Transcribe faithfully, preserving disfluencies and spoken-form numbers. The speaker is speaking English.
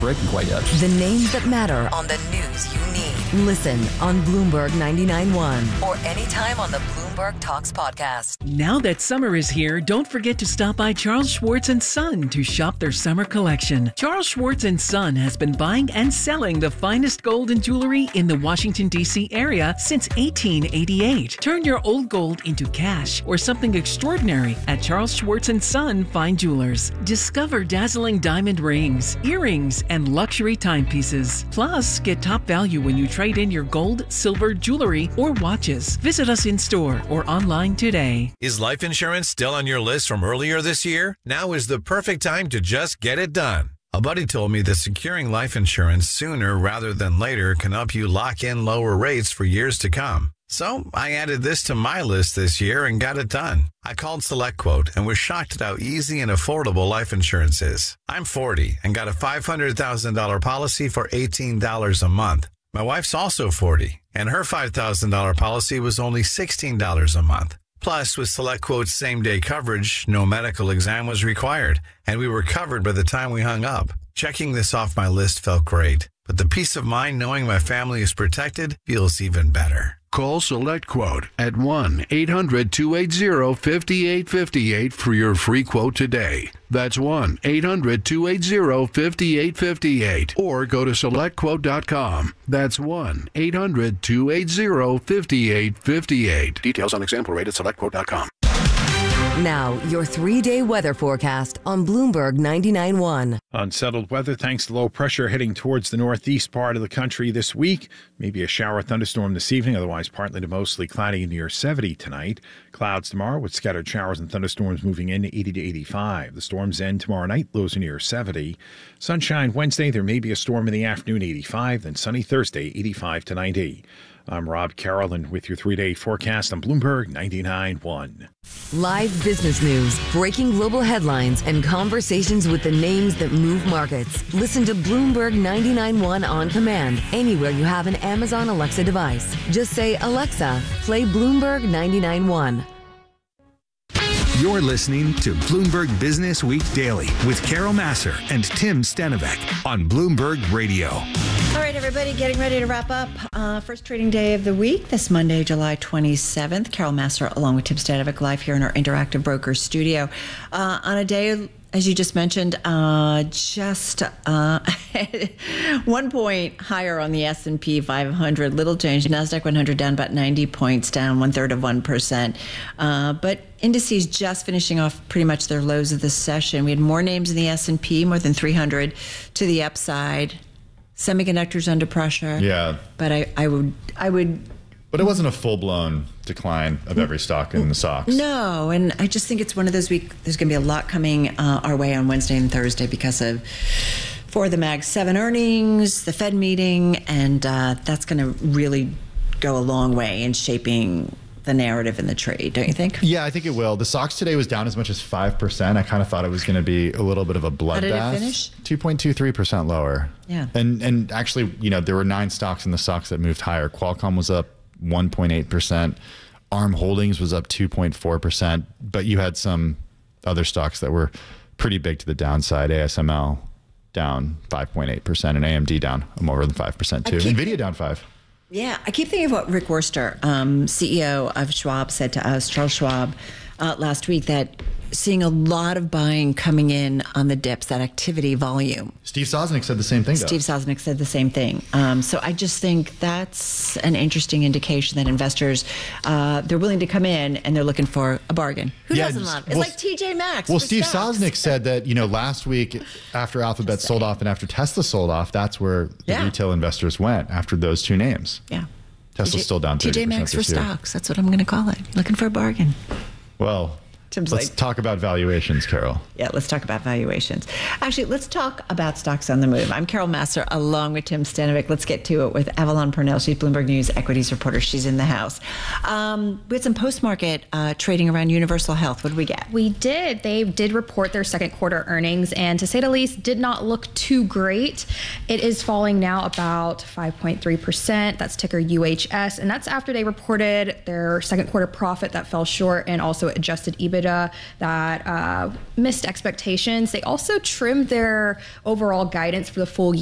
breaking quite yet. The names that matter on the news you need. Listen on Bloomberg ninety-nine point one or anytime on the Bloomberg Talks podcast. Now that summer is here, don't forget to stop by Charles Schwartz and Son to shop their summer collection. Charles Schwartz and Son has been buying and selling the finest gold and jewelry in the Washington, D C area since eighteen eighty-eight. Turn your old gold into cash or something extraordinary at Charles Schwartz and Son Fine Jewelers. Discover dazzling diamond rings, earrings, and luxury timepieces. Plus, get top value when you trade in your gold, silver, jewelry, or watches. Visit us in store or online today. Is life insurance still on your list from earlier this year? Now is the perfect time to just get it done. A buddy told me that securing life insurance sooner rather than later can help you lock in lower rates for years to come. So I added this to my list this year and got it done. I called SelectQuote and was shocked at how easy and affordable life insurance is. I'm forty and got a five hundred thousand dollars policy for eighteen dollars a month. My wife's also forty, and her five thousand dollars policy was only sixteen dollars a month. Plus, with SelectQuote's same-day coverage, no medical exam was required, and we were covered by the time we hung up. Checking this off my list felt great, but the peace of mind knowing my family is protected feels even better. Call SelectQuote at one eight hundred two eight zero five eight five eight for your free quote today. That's one eight hundred two eight zero five eight five eight. Or go to select quote dot com. That's one eight hundred two eight zero five eight five eight. Details on example rate at select quote dot com. Now, your three-day weather forecast on Bloomberg ninety-nine point one. Unsettled weather thanks to low pressure heading towards the northeast part of the country this week. Maybe a shower or thunderstorm this evening, otherwise partly to mostly cloudy near seventy tonight. Clouds tomorrow with scattered showers and thunderstorms moving in eighty to eighty-five. The storms end tomorrow night, lows are near seventy. Sunshine Wednesday, there may be a storm in the afternoon, eighty-five. Then sunny Thursday, eighty-five to ninety. I'm Rob Carroll, and with your three-day forecast on Bloomberg ninety-nine point one. Live business news, breaking global headlines, and conversations with the names that move markets. Listen to Bloomberg ninety-nine point one on command anywhere you have an Amazon Alexa device. Just say, Alexa, play Bloomberg ninety-nine point one. You're listening to Bloomberg Business Week Daily with Carol Massar and Tim Stenovec on Bloomberg Radio. All right, everybody, getting ready to wrap up. Uh, first trading day of the week, this Monday, July twenty-seventh. Carol Massar, along with Tim Stenovec, live here in our Interactive Brokers studio. Uh, on a day, as you just mentioned, uh, just uh, one point higher on the S and P five hundred. Little change. NASDAQ one hundred down about ninety points, down one-third of one percent. Uh, but indices just finishing off pretty much their lows of the session. We had more names in the S and P, more than three hundred to the upside. Semiconductors under pressure. Yeah. But I, I would, I would. But it wasn't a full-blown decline of every stock in the stocks. No, and I just think it's one of those weeks. There's going to be a lot coming uh, our way on Wednesday and Thursday because of for the Mag seven earnings, the Fed meeting, and uh, that's going to really go a long way in shaping the narrative in the trade, don't you think? Yeah, I think it will. The S O X today was down as much as five percent. I kind of thought it was going to be a little bit of a bloodbath. How did it finish? two point two three percent lower. Yeah. And and actually, you know, there were nine stocks in the S O X that moved higher. Qualcomm was up one point eight percent. ARM Holdings was up two point four percent. But you had some other stocks that were pretty big to the downside. A S M L down five point eight percent and A M D down more than five percent too. NVIDIA down five. Yeah, I keep thinking of what Rick Wurster, um, C E O of Schwab, said to us, Charles Schwab, uh, last week, that seeing a lot of buying coming in on the dips, that activity volume. Steve Sosnick said the same thing, though. Steve Sosnick said the same thing. Um, so I just think that's an interesting indication that investors, uh, they're willing to come in and they're looking for a bargain. Who Yeah, doesn't love it? It's well, like T J Maxx. Well, for Steve stocks. Sosnick said that, you know, last week after Alphabet sold off and after Tesla sold off, that's where the Yeah. retail investors went after those two names. Yeah. Tesla's T J still down thirty percent T J Maxx for this year. stocks. That's what I'm going to call it. Looking for a bargain. Well, Tim's let's like- talk about valuations, Carol. Yeah, let's talk about valuations. Actually, let's talk about stocks on the move. I'm Carol Massar, along with Tim Stenovec. Let's get to it with Avalon Purnell. She's Bloomberg News equities reporter. She's in the house. Um, we had some post-market uh, trading around Universal Health. What did we get? We did. They did report their second quarter earnings, and to say the least, did not look too great. It is falling now about five point three percent. That's ticker U H S. And that's after they reported their second quarter profit that fell short and also adjusted EBITDA that uh, missed expectations. They also trimmed their overall guidance for the full